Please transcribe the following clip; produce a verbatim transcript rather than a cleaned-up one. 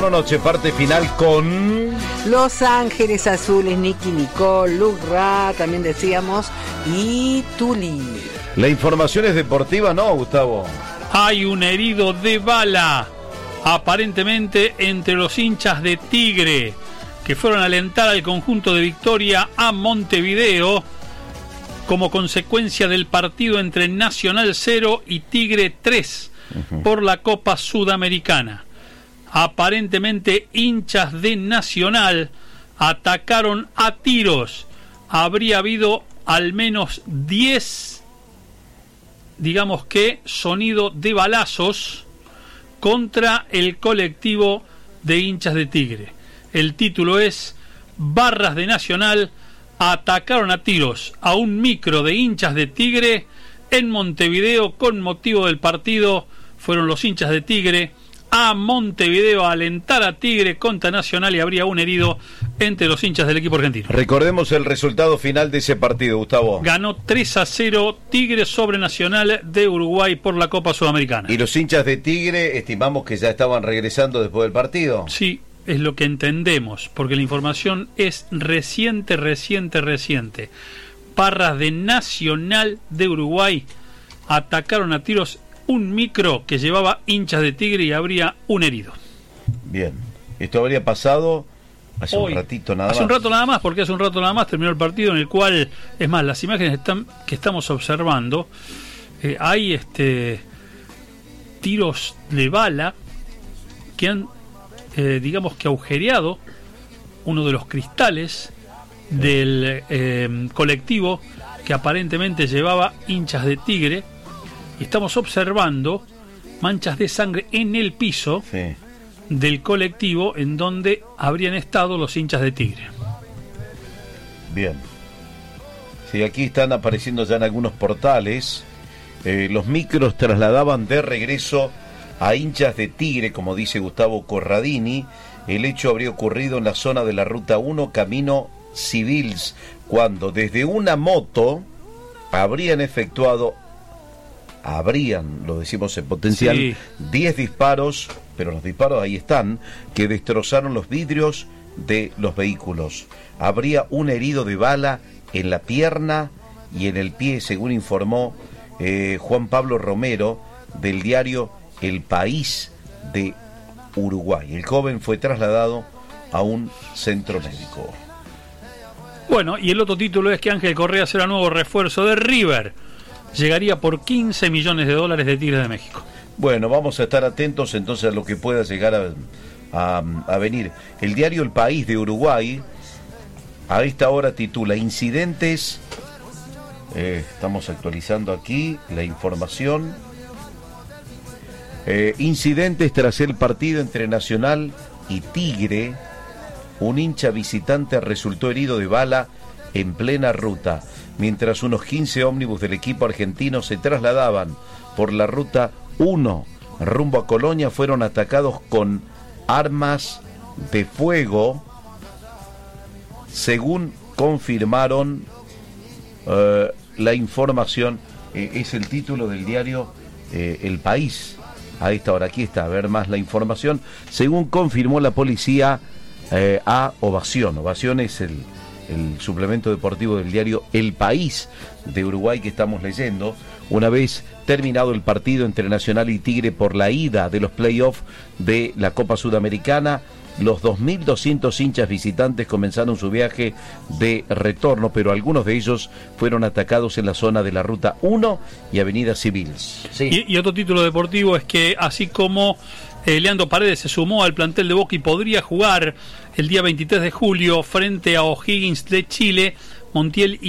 veintiuno, noche parte final con Los Ángeles Azules, Nicky Nicole, Luke Ra, también decíamos, y Tuli. La información es deportiva, ¿no, Gustavo? Hay un herido de bala, aparentemente entre los hinchas de Tigre, que fueron a alentar al conjunto de Victoria a Montevideo como consecuencia del partido entre Nacional cero y Tigre tres uh-huh. por la Copa Sudamericana. Aparentemente hinchas de Nacional atacaron a tiros. Habría habido al menos diez, digamos que, sonido de balazos contra el colectivo de hinchas de Tigre. El título es: Barras de Nacional atacaron a tiros a un micro de hinchas de Tigre en Montevideo con motivo del partido. Fueron los hinchas de Tigre a Montevideo a alentar a Tigre contra Nacional y habría un herido entre los hinchas del equipo argentino. Recordemos el resultado final de ese partido, Gustavo. Ganó tres a cero Tigre sobre Nacional de Uruguay por la Copa Sudamericana. ¿Y los hinchas de Tigre estimamos que ya estaban regresando después del partido? Sí, es lo que entendemos, porque la información es reciente, reciente, reciente. Barras de Nacional de Uruguay atacaron a tiros un micro que llevaba hinchas de Tigre y habría un herido. Bien, esto habría pasado hace Hoy, un ratito nada hace más. un rato nada más, porque hace un rato nada más terminó el partido, en el cual, es más, las imágenes están, que estamos observando, eh, hay este tiros de bala que han, eh, digamos que agujereado uno de los cristales del eh, colectivo que aparentemente llevaba hinchas de Tigre. Y estamos observando manchas de sangre en el piso sí. del colectivo en donde habrían estado los hinchas de Tigre. Bien. Sí, aquí están apareciendo ya en algunos portales. Eh, los micros trasladaban de regreso a hinchas de Tigre, como dice Gustavo Corradini. El hecho habría ocurrido en la zona de la Ruta uno, camino Civils, cuando desde una moto habrían efectuado habrían, lo decimos en potencial, sí. diez disparos, pero los disparos ahí están, que destrozaron los vidrios de los vehículos. Habría un herido de bala en la pierna y en el pie, según informó eh, Juan Pablo Romero del diario El País de Uruguay. El joven fue trasladado a un centro médico. Bueno, y el otro título es que Ángel Correa será nuevo refuerzo de River. Llegaría por quince millones de dólares de Tigres de México. Bueno, vamos a estar atentos entonces a lo que pueda llegar a, a, a venir. El diario El País de Uruguay a esta hora titula Incidentes. Eh, estamos actualizando aquí la información. Eh, incidentes tras el partido entre Nacional y Tigre. Un hincha visitante resultó herido de bala en plena ruta, mientras unos quince ómnibus del equipo argentino se trasladaban por la Ruta uno rumbo a Colonia. Fueron atacados con armas de fuego, según confirmaron eh, la información. Eh, es el título del diario eh, El País a esta hora. Aquí está, a ver más la información. Según confirmó la policía eh, a Ovación. Ovación es el el suplemento deportivo del diario El País de Uruguay que estamos leyendo. Una vez terminado el partido entre Nacional y Tigre por la ida de los playoffs de la Copa Sudamericana, los dos mil doscientos hinchas visitantes comenzaron su viaje de retorno, pero algunos de ellos fueron atacados en la zona de la Ruta uno y Avenida Civils. Sí. Y, y otro título deportivo es que así como eh, Leandro Paredes se sumó al plantel de Boca y podría jugar el día veintitrés de julio frente a O'Higgins de Chile, Montiel y